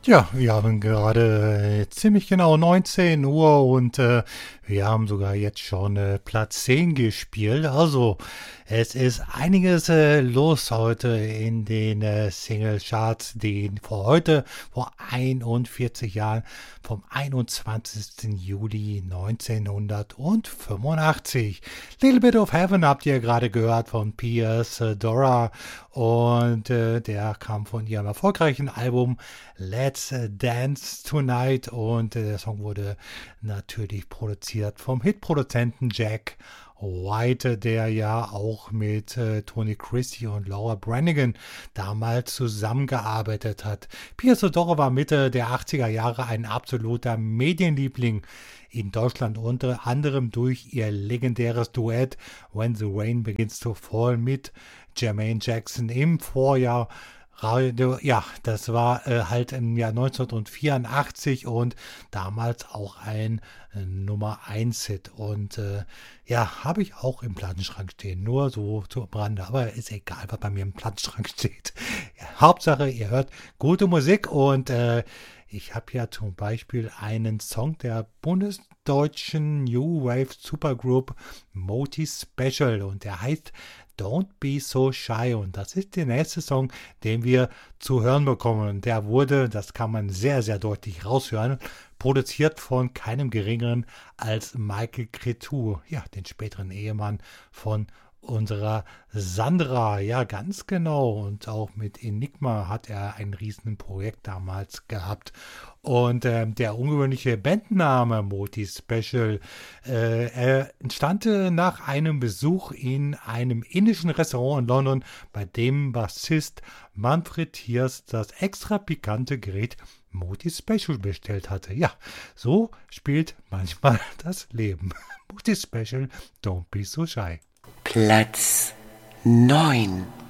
Ja, wir haben gerade ziemlich genau 19 Uhr und wir haben sogar jetzt schon Platz 10 gespielt. Also, es ist einiges los heute in den Single-Charts, die vor heute, vor 41 Jahren, vom 21. Juli 1985. Little Bit of Heaven habt ihr gerade gehört von Piers Dora und der kam von ihrem erfolgreichen Album Let's Dance Tonight und der Song wurde natürlich produziert vom Hitproduzenten Jack White, der ja auch mit Tony Christie und Laura Branigan damals zusammengearbeitet hat. Piers Odoro war Mitte der 80er Jahre ein absoluter Medienliebling in Deutschland, unter anderem durch ihr legendäres Duett When the Rain Begins to Fall mit Jermaine Jackson im Vorjahr. Ja, das war halt im Jahr 1984 und damals auch ein Nummer 1 Hit. Und ja, habe ich auch im Plattenschrank stehen. Nur so zu Rande. Aber ist egal, was bei mir im Plattenschrank steht. Ja, Hauptsache, ihr hört gute Musik und ich habe ja zum Beispiel einen Song der bundesdeutschen New Wave Supergroup Moti Special und der heißt Don't Be So Shy und das ist der nächste Song, den wir zu hören bekommen. Und der wurde, das kann man sehr, sehr deutlich raushören, produziert von keinem geringeren als Michael Cretu, ja, den späteren Ehemann von unserer Sandra, ja, ganz genau. Und auch mit Enigma hat er ein Riesenprojekt damals gehabt. Und der ungewöhnliche Bandname Moti Special er entstand nach einem Besuch in einem indischen Restaurant in London, bei dem Bassist Manfred Hiers das extra pikante Gerät Moti Special bestellt hatte. Ja, so spielt manchmal das Leben. Moti Special, don't be so shy. Platz 9.